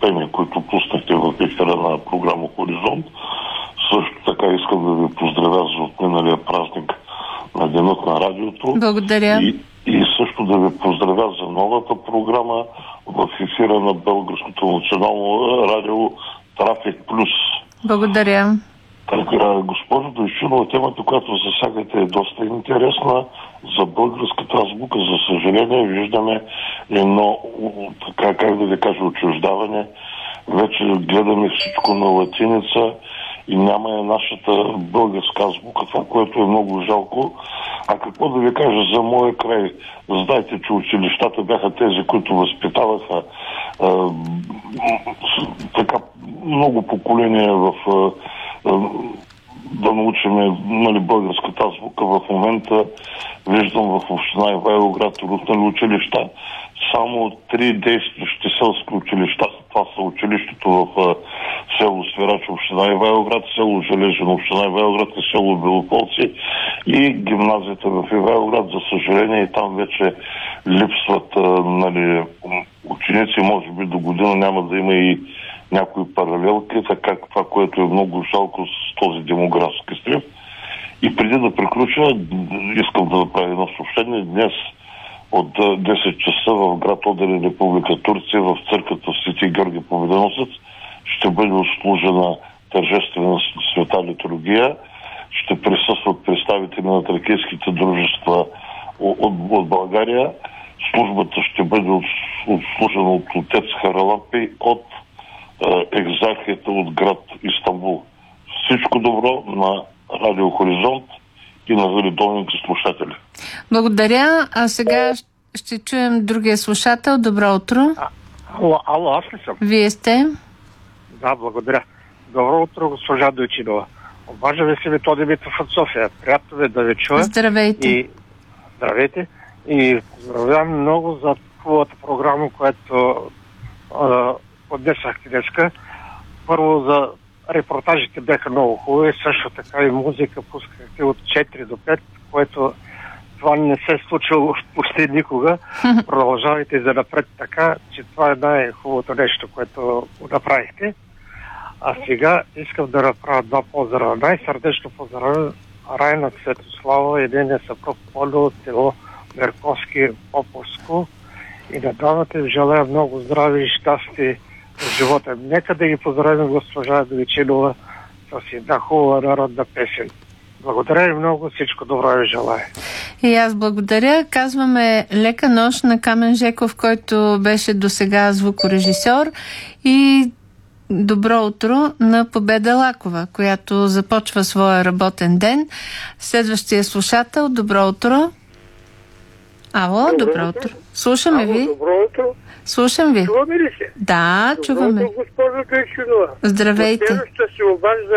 съобщения, които пуснахте в ефира на програма Хоризонт. Също така искам да ви поздравя за отминалия празник на Денът на радиото. Благодаря. И също да ви поздравя за новата програма в ефира на Българското национално радио Трафик Плюс. Благодаря. Така, госпожо Дойчинова, темата, която засягате, е доста интересна за българската азбука. За съжаление, виждаме едно, така, как да ви кажа, отчуждаване. Вече гледаме всичко на латиница и няма нашата българска азбука, това, което е много жалко. А какво да ви кажа за моя край? Знаете, че училищата бяха тези, които възпитаваха така много поколения в да научим българската азбука. В момента виждам в община Ивайловград рухнали училища. Само 3 действащи селски училища. Това са училището в село Свирач, община Ивайловград, село Железен, община Ивайловград и село Белополци и гимназията в Ивайловград. За съжаление и там вече липсват ученици. Може би до година няма да има и някои паралелки, така това, което е много жалко с този демографски срив. И преди да приключа, искам да направя едно съобщение. Днес от 10 часа в град Оден, Република Турция, в църквата в Свети Георги Победоносец ще бъде отслужена тържествена света литургия. Ще присъстват представители на тракийските дружества от България. Службата ще бъде отслужена от отец Харалапи от екзархията от град Истанбул. Всичко добро на Радио Хоризонт и на редовните слушатели. Благодаря. А сега ще чуем другия слушател. Добро утро. Ало, аз ли съм? Вие сте? Да, благодаря. Добро утро, госпожа Дойчинова. Обаждаме се Методи Митов от София. Приятно ви да ви чуя. Здравейте. Здравейте. И поздравявам много за хубавата програма, която поднесахте днеска. Първо за репортажите бяха много хубави, също така и музика пускахте от 4 до 5, което това не се е случило почти никога. Продължавайте за напред така, че това е най-хубавото нещо, което направихте. А сега искам да направя два поздрава. Най-сърдечно поздравя Райна Светослава и нейния съпруг Полю от село Мерковски, Поповско. И на двамата им желая много здраве и щастие в живота. Нека да ги поздравим госпожа Дойчинова с една хубава народна песен. Благодаря ви много, всичко добро ви желая. И аз благодаря. Казваме лека нощ на Камен Жеков, който беше досега звукорежисьор, и добро утро на Победа Лакова, която започва своя работен ден. Следващия слушател, добро утро. Ало, добро утро. Слушаме ви. Добро утро. Слушам ви. Чуваме ли се? Да, чуваме. Добро утро, госпожо Дойчинова. Здравейте. Ще се обажда